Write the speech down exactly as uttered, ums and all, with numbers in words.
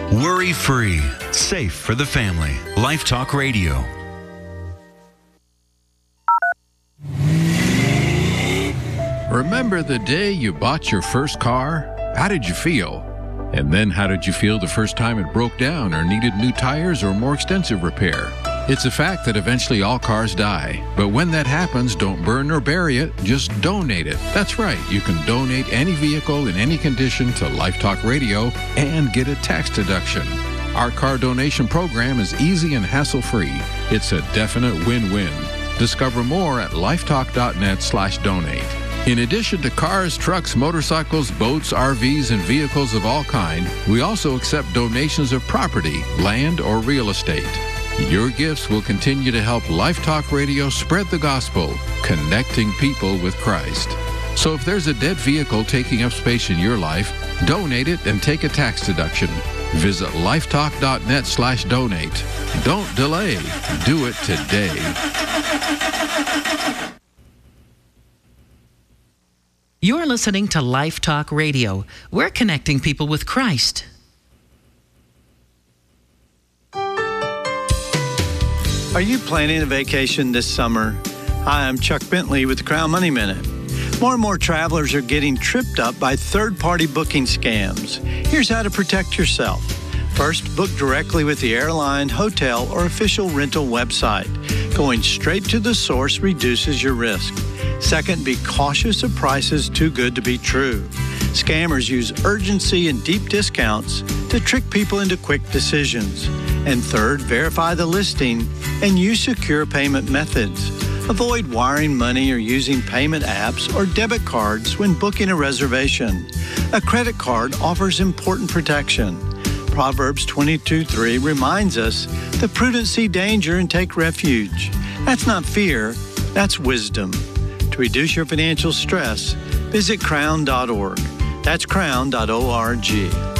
Worry-free, safe for the family. Life Talk Radio. Remember the day you bought your first car? How did you feel? And then how did you feel the first time it broke down or needed new tires or more extensive repair? It's a fact that eventually all cars die. But when that happens, don't burn or bury it, just donate it. That's right, you can donate any vehicle in any condition to Life Talk Radio and get a tax deduction. Our car donation program is easy and hassle-free. It's a definite win-win. Discover more at lifetalk.net slash donate. In addition to cars, trucks, motorcycles, boats, R Vs, and vehicles of all kind, we also accept donations of property, land, or real estate. Your gifts will continue to help Life Talk Radio spread the gospel, connecting people with Christ. So if there's a dead vehicle taking up space in your life, donate it and take a tax deduction. Visit lifetalk.net slash donate. Don't delay. Do it today. You're listening to Life Talk Radio. We're connecting people with Christ. Are you planning a vacation this summer? Hi, I'm Chuck Bentley with the Crown Money Minute. More and more travelers are getting tripped up by third-party booking scams. Here's how to protect yourself. First, book directly with the airline, hotel, or official rental website. Going straight to the source reduces your risk. Second, be cautious of prices too good to be true. Scammers use urgency and deep discounts to trick people into quick decisions. And third, verify the listing and use secure payment methods. Avoid wiring money or using payment apps or debit cards when booking a reservation. A credit card offers important protection. Proverbs twenty-two three reminds us that prudence see danger and take refuge. That's not fear, that's wisdom. To reduce your financial stress, visit crown dot org. That's crown dot org.